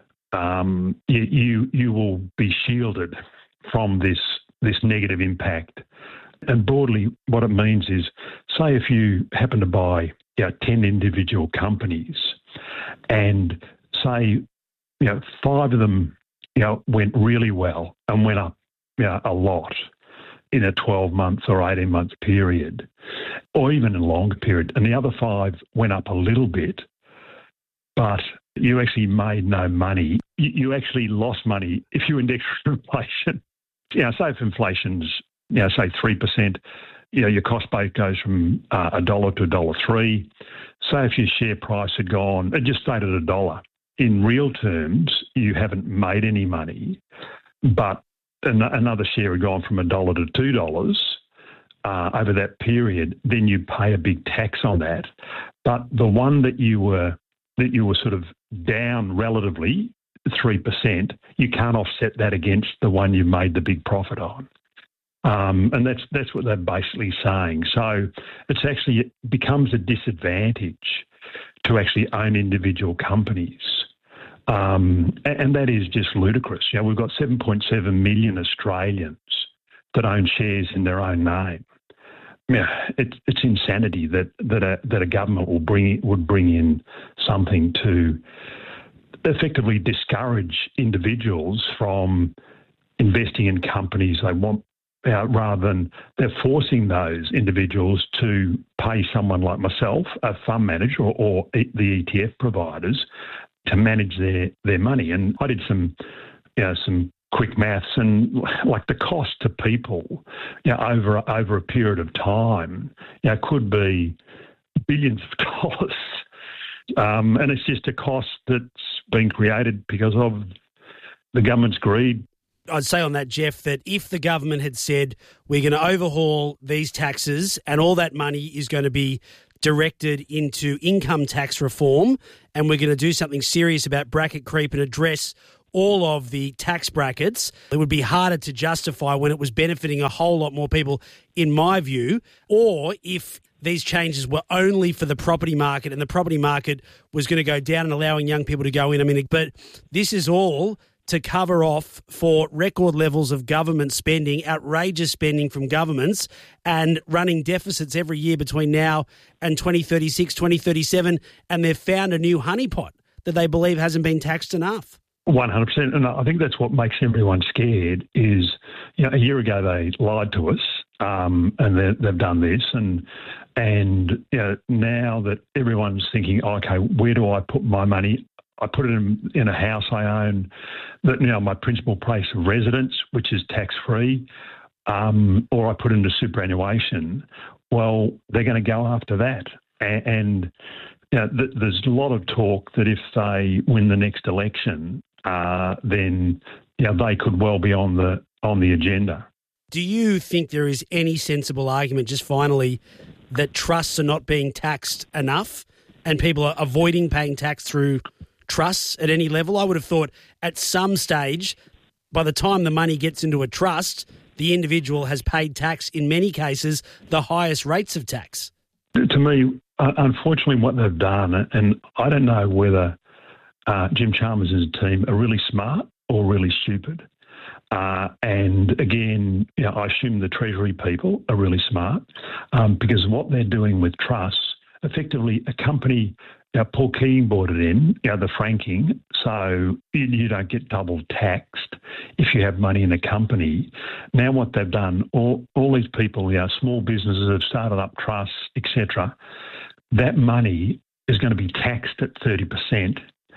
[SPEAKER 14] you will be shielded from this negative impact. And broadly, what it means is, say if you happen to buy 10 individual companies, and say 5 of them went really well and went up a lot in a 12-month or 18-month period, or even a longer period, and the other 5 went up a little bit, but you actually made no money. You actually lost money if you index for inflation. Say if inflation's, say 3%, your cost base goes from $1 to $1.03. Say if your share price had gone, it just stayed at $1. In real terms, you haven't made any money, but another share had gone from $1 to $2 over that period, then you pay a big tax on that. But the one that you were sort of down relatively, 3%, you can't offset that against the one you made the big profit on. And that's what they're basically saying. So it becomes a disadvantage to actually own individual companies. And that is just ludicrous. We've got 7.7 million Australians that own shares in their own name. It's insanity that a government would bring in something to effectively discourage individuals from investing in companies they want, rather than they're forcing those individuals to pay someone like myself, a fund manager or the ETF providers, to manage their money. And I did some quick maths, and like the cost to people, over a period of time, could be billions of dollars. And it's just a cost that's been created because of the government's greed.
[SPEAKER 21] I'd say on that, Jeff, that if the government had said we're going to overhaul these taxes and all that money is going to be directed into income tax reform and we're going to do something serious about bracket creep and address all of the tax brackets, it would be harder to justify when it was benefiting a whole lot more people, in my view, or if these changes were only for the property market and the property market was going to go down and allowing young people to go in. But this is all to cover off for record levels of government spending, outrageous spending from governments, and running deficits every year between now and 2036, 2037, and they've found a new honeypot that they believe hasn't been taxed enough.
[SPEAKER 14] 100%. And I think that's what makes everyone scared is, a year ago they lied to us, and they've done this. And now that everyone's thinking, okay, where do I put my money? I put it in a house I own, that my principal place of residence, which is tax-free, or I put it into superannuation. Well, they're going to go after that. And there's a lot of talk that if they win the next election, then they could well be on the agenda.
[SPEAKER 21] Do you think there is any sensible argument, just finally, that trusts are not being taxed enough and people are avoiding paying tax through trusts at any level? I would have thought at some stage, by the time the money gets into a trust, the individual has paid tax, in many cases, the highest rates of tax.
[SPEAKER 14] To me, unfortunately, what they've done, and I don't know whether Jim Chalmers' team are really smart or really stupid. And again, I assume the Treasury people are really smart because what they're doing with trusts, effectively a company, Paul Keating brought it in, the franking, so you don't get double taxed if you have money in a company. Now what they've done, all these people, small businesses have started up trusts, etc. That money is going to be taxed at 30%,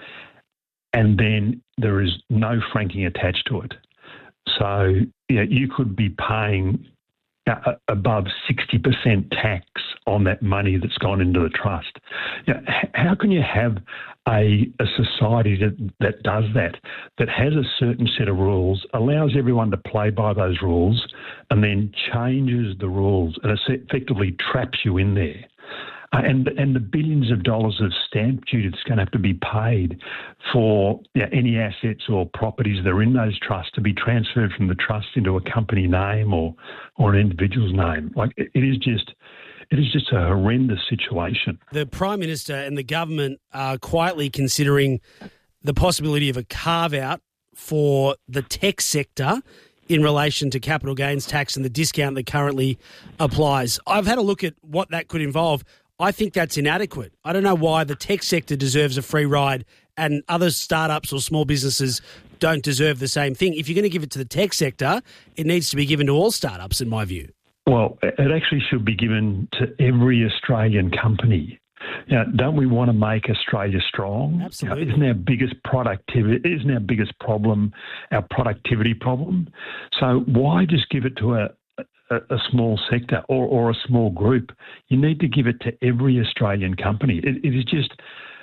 [SPEAKER 14] and then there is no franking attached to it. So you could be paying above 60% tax on that money that's gone into the trust. How can you have a society that does that has a certain set of rules, allows everyone to play by those rules, and then changes the rules and effectively traps you in there? And the billions of dollars of stamp duty that's going to have to be paid for any assets or properties that are in those trusts to be transferred from the trust into a company name or an individual's name. Like it is just a horrendous situation.
[SPEAKER 21] The Prime Minister and the government are quietly considering the possibility of a carve-out for the tech sector in relation to capital gains tax and the discount that currently applies. I've had a look at what that could involve. I think that's inadequate. I don't know why the tech sector deserves a free ride and other startups or small businesses don't deserve the same thing. If you're going to give it to the tech sector, it needs to be given to all startups, in my view.
[SPEAKER 14] Well, it actually should be given to every Australian company. Don't we want to make Australia strong?
[SPEAKER 21] Absolutely.
[SPEAKER 14] Isn't our biggest problem our productivity problem? So why just give it to a small sector or a small group? You need to give it to every Australian company. It is just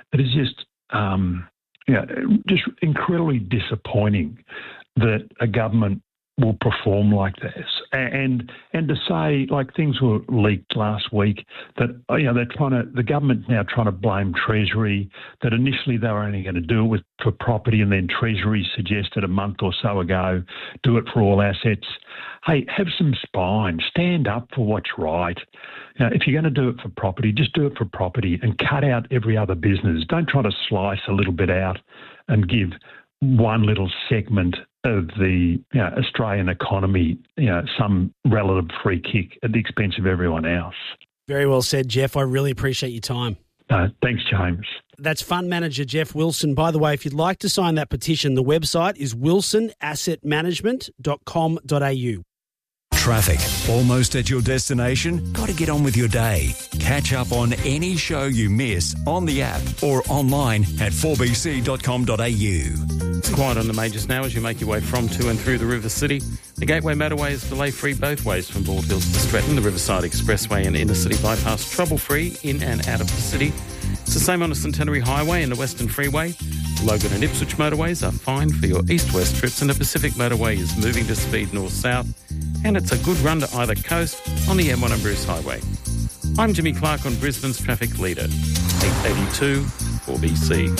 [SPEAKER 14] incredibly disappointing that a government will perform like this, and to say, like, things were leaked last week that the government's now trying to blame Treasury, that initially they were only going to do it for property, and then Treasury suggested a month or so ago do it for all assets. Hey, have some spine, stand up for what's right. If you're going to do it for property, just do it for property and cut out every other business. Don't try to slice a little bit out and give one little segment of the Australian economy, some relative free kick at the expense of everyone else.
[SPEAKER 21] Very well said, Jeff. I really appreciate your time.
[SPEAKER 14] Thanks, James.
[SPEAKER 21] That's fund manager Jeff Wilson. By the way, if you'd like to sign that petition, the website is wilsonassetmanagement.com.au.
[SPEAKER 2] Traffic. Almost at your destination? Got to get on with your day. Catch up on any show you miss on the app or online at 4bc.com.au.
[SPEAKER 10] It's quiet on the majors now as you make your way from, to and through the River City. The Gateway Motorway is delay-free both ways from Bald Hills to Stratton. The Riverside Expressway and Inner City Bypass trouble-free in and out of the city. It's the same on the Centenary Highway and the Western Freeway. Logan and Ipswich motorways are fine for your east-west trips, and the Pacific Motorway is moving to speed north-south, and it's a good run to either coast on the M1 and Bruce Highway. I'm Jimmy Clark on Brisbane's traffic leader, 882 4BC.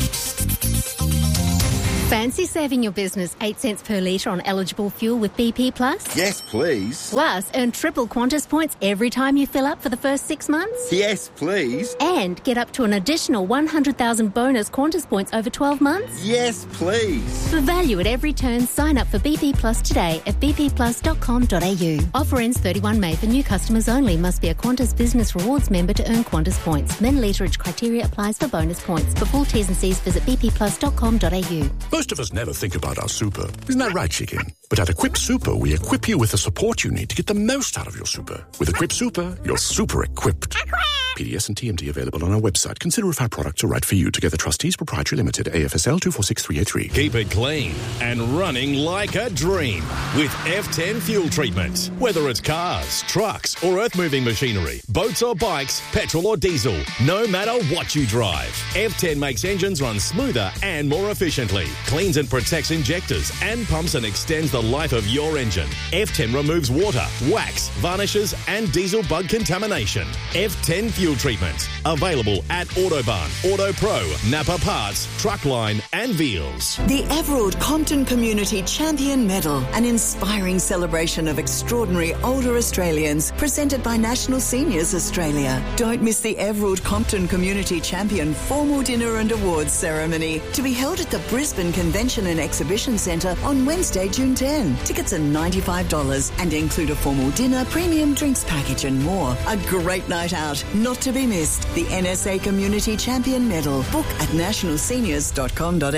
[SPEAKER 16] Fancy saving your business 8 cents per litre on eligible fuel with BP Plus?
[SPEAKER 17] Yes, please.
[SPEAKER 16] Plus, earn triple Qantas points every time you fill up for the first 6 months?
[SPEAKER 17] Yes, please.
[SPEAKER 16] And get up to an additional 100,000 bonus Qantas points over 12 months?
[SPEAKER 17] Yes, please.
[SPEAKER 16] For value at every turn, sign up for BP Plus today at bpplus.com.au. Offer ends 31 May for new customers only. Must be a Qantas Business Rewards member to earn Qantas points. Then literage criteria applies for bonus points. For full T's and C's, visit bpplus.com.au.
[SPEAKER 18] Most of us never think about our super. Isn't that right, Chicken? But at Equip Super, we equip you with the support you need to get the most out of your super. With Equip Super, you're super equipped. PDS and TMT available on our website. Consider if our products are right for you. Together Trustees Proprietary Limited, AFSL 246383.
[SPEAKER 19] Keep it clean and running like a dream with F10 fuel treatment. Whether it's cars, trucks or earth-moving machinery, boats or bikes, petrol or diesel, no matter what you drive, F10 makes engines run smoother and more efficiently. Cleans and protects injectors and pumps and extends the life of your engine. F10 removes water, wax, varnishes and diesel bug contamination. F10 fuel treatment. Available at Autobahn, Auto Pro, Napa Parts, Truckline and Veals.
[SPEAKER 20] The Everald Compton Community Champion Medal, an inspiring celebration of extraordinary older Australians, presented by National Seniors Australia. Don't miss the Everald Compton Community Champion formal dinner and awards ceremony, to be held at the Brisbane Convention and Exhibition Centre on Wednesday, June 10. Tickets are $95 and include a formal dinner, premium drinks package and more. A great night out, not to be missed. The NSA Community Champion Medal. Book at nationalseniors.com.au.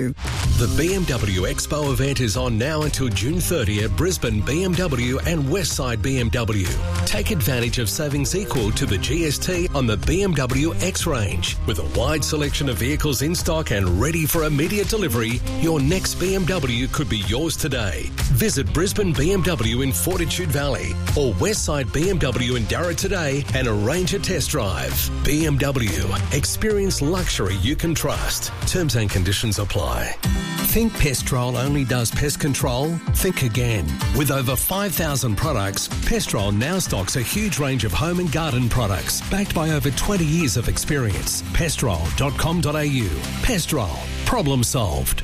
[SPEAKER 22] The BMW Expo event is on now until June 30 at Brisbane BMW and Westside BMW. Take advantage of savings equal to the GST on the BMW X range. With a wide selection of vehicles in stock and ready for immediate delivery, your next BMW could be yours today. Visit Brisbane BMW in Fortitude Valley or Westside BMW in Darra today and arrange a test drive. BMW. Experience luxury you can trust. Terms and conditions apply. Think Pestrol only does pest control? Think again. With over 5,000 products, Pestrol now stocks a huge range of home and garden products backed by over 20 years of experience. Pestrol.com.au. Pestrol. Problem solved.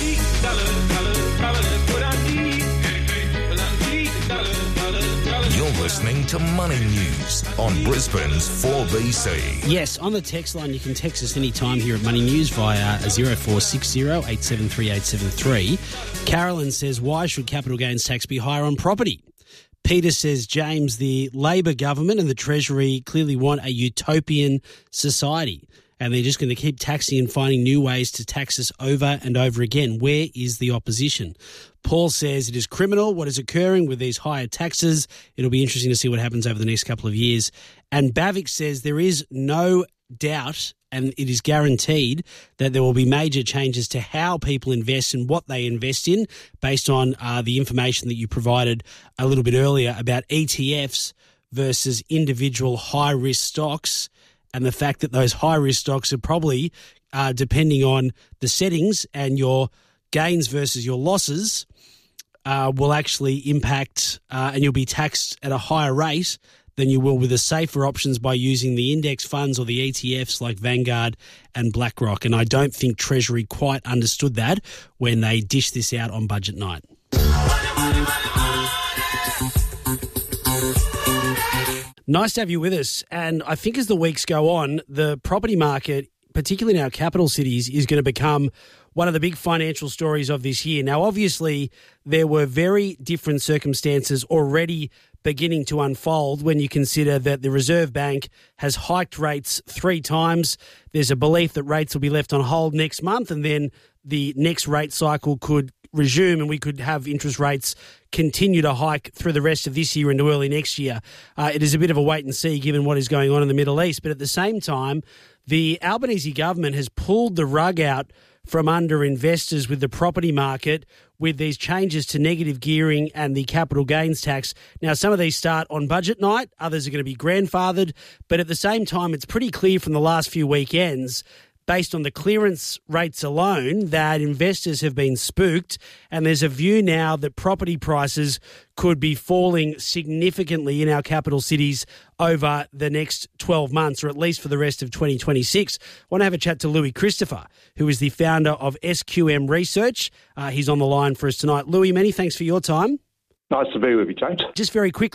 [SPEAKER 28] You're listening to Money News on Brisbane's 4BC.
[SPEAKER 21] Yes, on the text line, you can text us anytime here at Money News via 0460 873 873. Carolyn says, why should capital gains tax be higher on property? Peter says, James, the Labor government and the Treasury clearly want a utopian society, and they're just going to keep taxing and finding new ways to tax us over and over again. Where is the opposition? Paul says it is criminal what is occurring with these higher taxes. It'll be interesting to see what happens over the next couple of years. And Bavik says there is no doubt, and it is guaranteed, that there will be major changes to how people invest and what they invest in based on the information that you provided a little bit earlier about ETFs versus individual high-risk stocks, and the fact that those high-risk stocks are probably, depending on the settings and your gains versus your losses, will actually impact and you'll be taxed at a higher rate than you will with the safer options by using the index funds or the ETFs like Vanguard and BlackRock. And I don't think Treasury quite understood that when they dished this out on budget night. Nice to have you with us. And I think as the weeks go on, the property market, particularly in our capital cities, is going to become one of the big financial stories of this year. Now, obviously, there were very different circumstances already beginning to unfold when you consider that the Reserve Bank has hiked rates 3 times. There's a belief that rates will be left on hold next month, and then the next rate cycle could resume and we could have interest rates continue to hike through the rest of this year into early next year. It is a bit of a wait and see given what is going on in the Middle East. But at the same time, the Albanese government has pulled the rug out from under investors with the property market with these changes to negative gearing and the capital gains tax. Now, some of these start on budget night, others are going to be grandfathered, but at the same time, it's pretty clear from the last few weekends, based on the clearance rates alone, that investors have been spooked, and there's a view now that property prices could be falling significantly in our capital cities over the next 12 months, or at least for the rest of 2026. I want to have a chat to Louis Christopher, who is the founder of SQM Research. He's on the line for us tonight. Louis, many thanks for your time.
[SPEAKER 3] Nice to be with you, James.
[SPEAKER 21] Just very quickly,